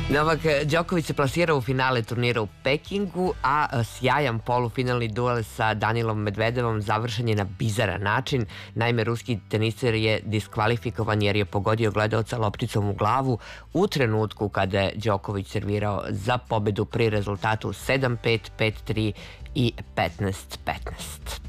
Novak Đoković se plasirao u finale turnira u Pekingu, a sjajan polufinalni duel sa Danilom Medvedevom završen je na bizaran način. Naime, ruski teniser je diskvalifikovan jer je pogodio gledaoca lopticom u glavu u trenutku kada je Đoković servirao za pobedu pri rezultatu 7-5, 5-3 i 15-15.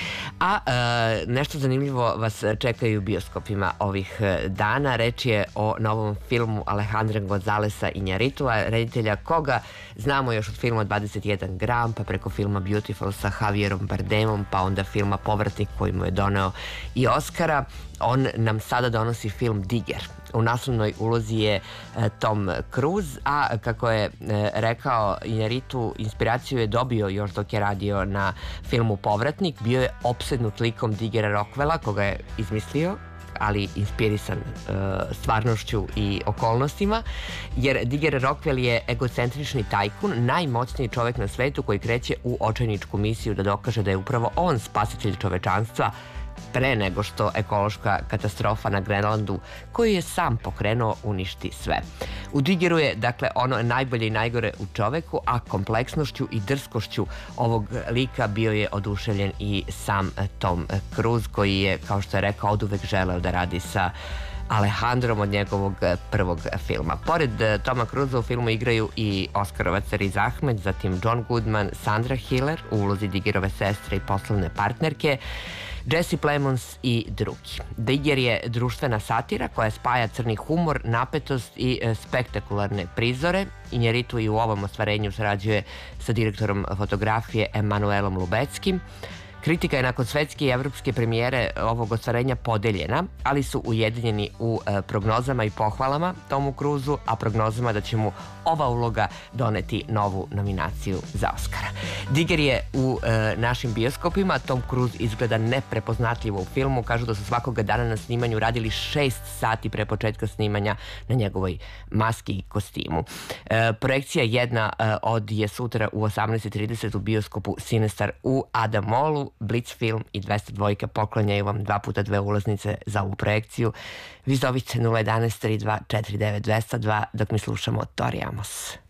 A nešto zanimljivo vas čekaju u bioskopima ovih dana. Reč je o novom filmu Alejandra Gonzalesa Iñárritua, reditelja koga znamo još od filma 21 gram, pa preko filma Beautiful sa Javierom Bardemom, pa onda filma Povratnik koji mu je doneo i Oscara. On nam sada donosi film Digger. U naslovnoj ulozi je Tom Cruise, a kako je rekao Iñárritu, inspiraciju je dobio još dok je radio na filmu Povratnik. Bio je opsednut likom Diggera Rockwella, koga je izmislio, ali inspirisan stvarnošću i okolnostima, jer Digger Rockwell je egocentrični tajkun, najmoćniji čovek na svetu koji kreće u očajničku misiju da dokaže da je upravo on spasitelj čovečanstva pre nego što ekološka katastrofa na Grenlandu, koju je sam pokrenuo, uništi sve. U Diggeru je, dakle, ono najbolje i najgore u čoveku, a kompleksnošću i drskošću ovog lika bio je oduševljen i sam Tom Cruise, koji je, kao što je rekao, oduvek želeo da radi sa Alejandrom od njegovog prvog filma. Pored Toma Cruisa u filmu igraju i Oskarovac Riz Ahmed, zatim John Goodman, Sandra Hiller u ulozi Diggerove sestre i poslovne partnerke, Jesse Plemons i drugi. Digger je društvena satira koja spaja crni humor, napetost i spektakularne prizore. Iñárritu i u ovom ostvarenju sarađuje sa direktorom fotografije Emanuelom Lubeckim. Kritika je nakon svetske i evropske premijere ovog ostvarenja podeljena, ali su ujedinjeni u prognozama i pohvalama Tomu Cruiseu, a prognozama da će mu ova uloga doneti novu nominaciju za Oscara. Digger je u našim bioskopima. Tom Cruise izgleda neprepoznatljivo u filmu. Kažu da su svakoga dana na snimanju radili 6 sati pre početka snimanja na njegovoj maski i kostimu. Projekcija jedna od je sutra u 18:30 u bioskopu Cinestar u Adam Mallu. Blitz film i 202 poklanjaju vam 2x2 ulaznice za ovu projekciju. Vi zovite 011 32 49 202 dok mi slušamo Tori Amos.